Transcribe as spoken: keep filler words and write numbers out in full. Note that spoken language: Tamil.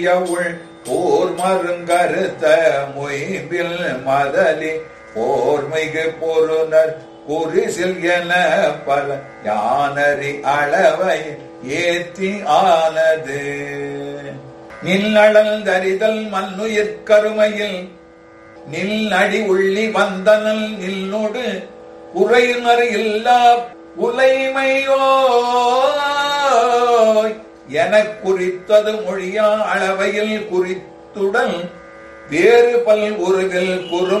போர் மருங்கருத்த மொய்பில் மதலி போர்மிகு பொருணர் குறிசில் என பல யானறி அளவை ஏத்தி ஆனது நில்லடல் தரிதல் மண்ணுயிர் கருமையில் நில் அடி உள்ளி வந்தனல் நில்லோடு உரையுணர் இல்லா உலைமையோ எனக் குறித்தது மொழியா அளவையில் குறித்துடன் வேறு பல் உருவில் குறும்